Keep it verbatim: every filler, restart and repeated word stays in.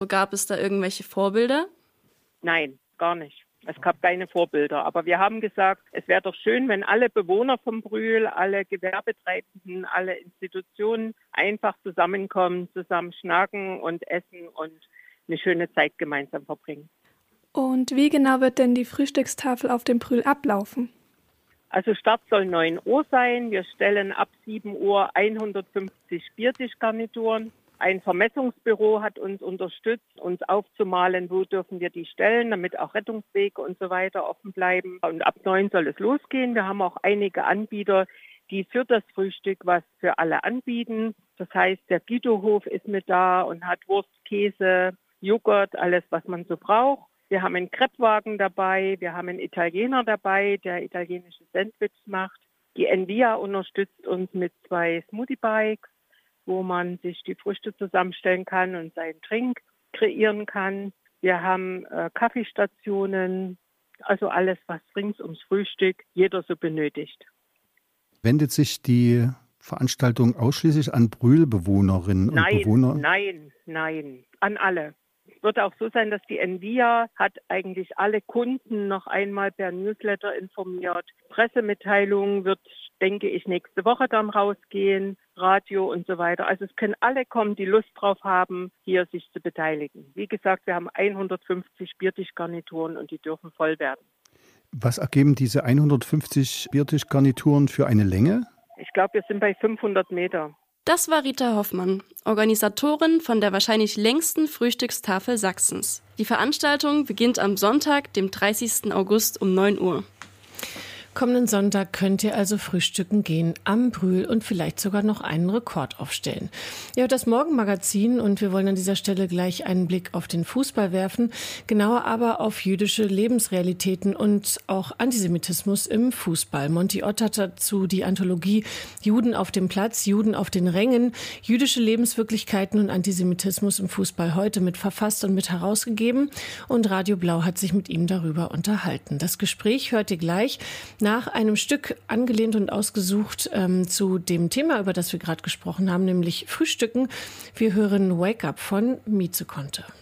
Gab es da irgendwelche Vorbilder? Nein, gar nicht. Es gab keine Vorbilder. Aber wir haben gesagt, es wäre doch schön, wenn alle Bewohner von Brühl, alle Gewerbetreibenden, alle Institutionen einfach zusammenkommen, zusammen schnacken und essen und eine schöne Zeit gemeinsam verbringen. Und wie genau wird denn die Frühstückstafel auf dem Brühl ablaufen? Also Start soll neun Uhr sein. Wir stellen ab sieben Uhr hundertfünfzig Biertischgarnituren. Ein Vermessungsbüro hat uns unterstützt, uns aufzumalen, wo dürfen wir die stellen, damit auch Rettungswege und so weiter offen bleiben. Und ab neun soll es losgehen. Wir haben auch einige Anbieter, die für das Frühstück was für alle anbieten. Das heißt, der Guido-Hof ist mit da und hat Wurst, Käse, Joghurt, alles, was man so braucht. Wir haben einen Crepewagen dabei, wir haben einen Italiener dabei, der italienische Sandwich macht. Die Envia unterstützt uns mit zwei Smoothie-Bikes, wo man sich die Früchte zusammenstellen kann und seinen Drink kreieren kann. Wir haben äh, Kaffeestationen, also alles, was rings ums Frühstück jeder so benötigt. Wendet sich die Veranstaltung ausschließlich an Brühl-Bewohnerinnen und nein, Bewohner? Nein, nein, an alle. Es wird auch so sein, dass die Envia hat eigentlich alle Kunden noch einmal per Newsletter informiert. Pressemitteilung wird, denke ich, nächste Woche dann rausgehen, Radio und so weiter. Also es können alle kommen, die Lust drauf haben, hier sich zu beteiligen. Wie gesagt, wir haben hundertfünfzig Biertischgarnituren und die dürfen voll werden. Was ergeben diese hundertfünfzig Biertischgarnituren für eine Länge? Ich glaube, wir sind bei fünfhundert Meter. Das war Rita Hoffmann, Organisatorin von der wahrscheinlich längsten Frühstückstafel Sachsens. Die Veranstaltung beginnt am Sonntag, dem dreißigsten August um neun Uhr. Kommenden Sonntag könnt ihr also frühstücken gehen am Brühl und vielleicht sogar noch einen Rekord aufstellen. Ihr hört das Morgenmagazin und wir wollen an dieser Stelle gleich einen Blick auf den Fußball werfen, genauer aber auf jüdische Lebensrealitäten und auch Antisemitismus im Fußball. Monty Ott hat dazu die Anthologie Juden auf dem Platz, Juden auf den Rängen, jüdische Lebenswirklichkeiten und Antisemitismus im Fußball heute mit verfasst und mit herausgegeben und Radio Blau hat sich mit ihm darüber unterhalten. Das Gespräch hört ihr gleich nach einem Stück angelehnt und ausgesucht ähm, zu dem Thema, über das wir gerade gesprochen haben, nämlich Frühstücken. Wir hören Wake Up von Mieze Konte.